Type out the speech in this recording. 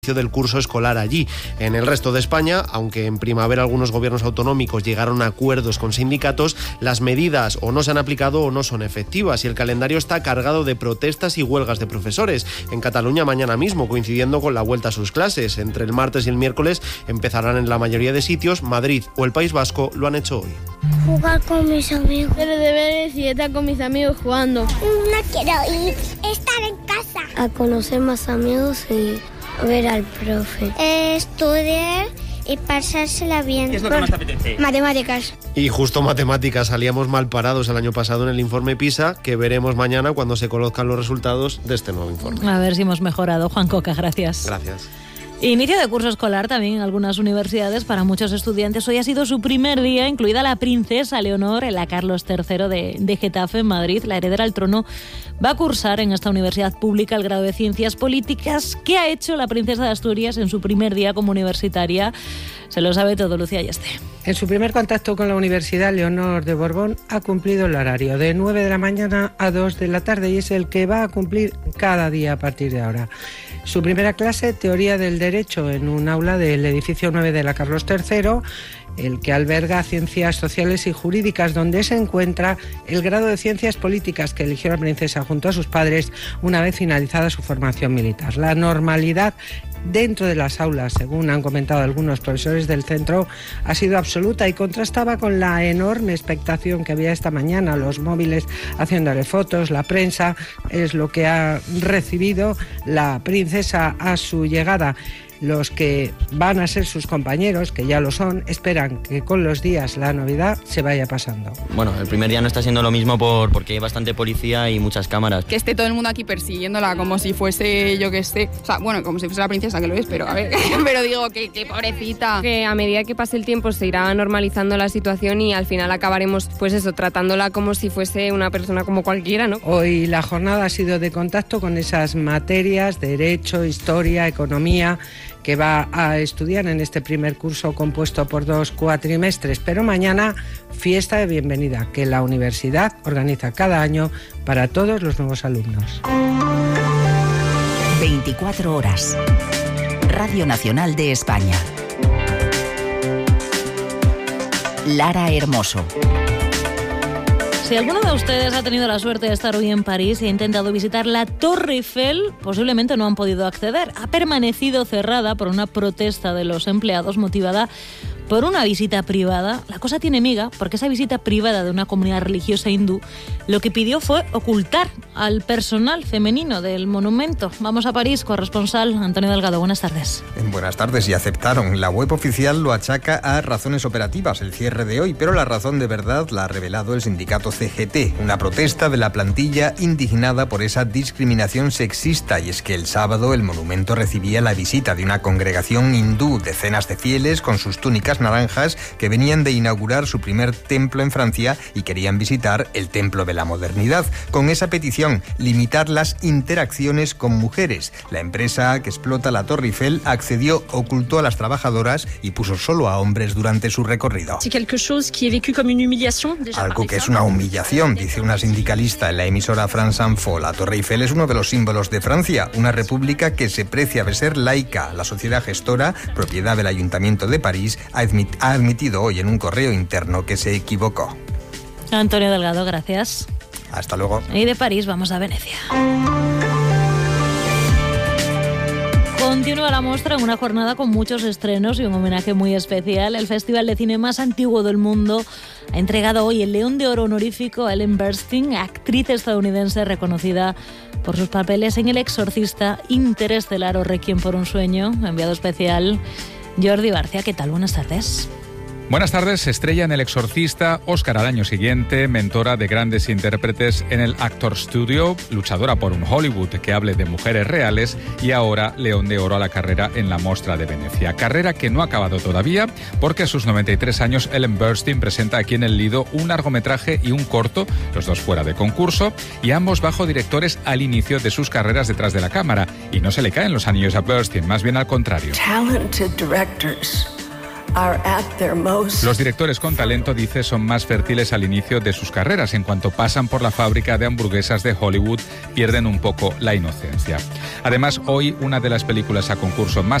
del curso escolar allí. En el resto de España, aunque en primavera algunos gobiernos autonómicos llegaron a acuerdos con sindicatos, las medidas o no se han aplicado o no son efectivas y el calendario está cargado de protestas y huelgas de profesores. En Cataluña mañana mismo, coincidiendo con la vuelta a sus clases. Entre el martes y el miércoles empezarán en la mayoría de sitios. Madrid o el País Vasco lo han hecho hoy. Jugar con mis amigos. Hacer deberes y estar con mis amigos jugando. No quiero ir, estar en casa. A conocer más amigos y ver al profe. Estudiar y pasársela bien. ¿Qué es lo que más te apetece? Matemáticas. Y justo matemáticas, salíamos mal parados el año pasado en el informe PISA, que veremos mañana cuando se conozcan los resultados de este nuevo informe. A ver si hemos mejorado. Juan Coca, gracias. Gracias. Inicio de curso escolar también en algunas universidades para muchos estudiantes. Hoy ha sido su primer día, incluida la princesa Leonor en la Carlos III de Getafe, en Madrid. La heredera al trono va a cursar en esta universidad pública el grado de Ciencias Políticas. ¿Qué ha hecho la princesa de Asturias en su primer día como universitaria? Se lo sabe todo Lucía Ayeste. En su primer contacto con la Universidad Leonor de Borbón ha cumplido el horario de 9 de la mañana a 2 de la tarde y es el que va a cumplir cada día a partir de ahora. Su primera clase, Teoría del Derecho, en un aula del edificio 9 de la Carlos III, el que alberga Ciencias Sociales y Jurídicas, donde se encuentra el grado de Ciencias Políticas que eligió la princesa junto a sus padres una vez finalizada su formación militar. La normalidad dentro de las aulas, según han comentado algunos profesores del centro, ha sido absoluta y contrastaba con la enorme expectación que había esta mañana, los móviles haciéndole fotos, la prensa, es lo que ha recibido la princesa a su llegada. Los que van a ser sus compañeros, que ya lo son, esperan que con los días la novedad se vaya pasando. Bueno, el primer día no está siendo lo mismo porque hay bastante policía y muchas cámaras. Que esté todo el mundo aquí persiguiéndola como si fuese, yo que sé, o sea, bueno, como si fuese la princesa, que lo es, pero a ver, pero digo que pobrecita. Que a medida que pase el tiempo se irá normalizando la situación y al final acabaremos, pues eso, tratándola como si fuese una persona como cualquiera, ¿no? Hoy la jornada ha sido de contacto con esas materias, derecho, historia, economía, que va a estudiar en este primer curso compuesto por 2 cuatrimestres, pero mañana fiesta de bienvenida que la universidad organiza cada año para todos los nuevos alumnos. 24 horas. Radio Nacional de España. Lara Hermoso. Si alguno de ustedes ha tenido la suerte de estar hoy en París y ha intentado visitar la Torre Eiffel, posiblemente no han podido acceder. Ha permanecido cerrada por una protesta de los empleados motivada por una visita privada. La cosa tiene miga porque esa visita privada de una comunidad religiosa hindú lo que pidió fue ocultar al personal femenino del monumento. Vamos a París, corresponsal Antonio Delgado. Buenas tardes. Buenas tardes, y aceptaron. La web oficial lo achaca a razones operativas, el cierre de hoy, pero la razón de verdad la ha revelado el sindicato CGT, una protesta de la plantilla indignada por esa discriminación sexista, y es que el sábado el monumento recibía la visita de una congregación hindú, decenas de fieles con sus túnicas naranjas que venían de inaugurar su primer templo en Francia y querían visitar el templo de la modernidad. Con esa petición, limitar las interacciones con mujeres. La empresa que explota la Torre Eiffel accedió, ocultó a las trabajadoras y puso solo a hombres durante su recorrido. Algo que es una humillación, dice una sindicalista en la emisora France Info. La Torre Eiffel es uno de los símbolos de Francia, una república que se precia de ser laica. La sociedad gestora, propiedad del Ayuntamiento de París, ha admitido hoy en un correo interno que se equivocó. Antonio Delgado, gracias. Hasta luego. Y de París vamos a Venecia. Continúa la muestra en una jornada con muchos estrenos y un homenaje muy especial. El festival de cine más antiguo del mundo ha entregado hoy el León de Oro honorífico a Ellen Burstyn, actriz estadounidense reconocida por sus papeles en El Exorcista, Interestelar o Requiem por un sueño. Enviado especial Jordi Barcia. ¿Qué tal? Buenas tardes. Buenas tardes. Estrella en El Exorcista, Oscar al año siguiente, mentora de grandes intérpretes en el Actor Studio, luchadora por un Hollywood que hable de mujeres reales y ahora León de Oro a la carrera en la Mostra de Venecia. Carrera que no ha acabado todavía porque a sus 93 años Ellen Burstyn presenta aquí en el Lido un largometraje y un corto, los dos fuera de concurso y ambos bajo directores al inicio de sus carreras detrás de la cámara. Y no se le caen los anillos a Burstyn, más bien al contrario. Talented directors Los directores con talento, dice, son más fértiles al inicio de sus carreras. En cuanto pasan por la fábrica de hamburguesas de Hollywood, pierden un poco la inocencia. Además, hoy una de las películas a concurso más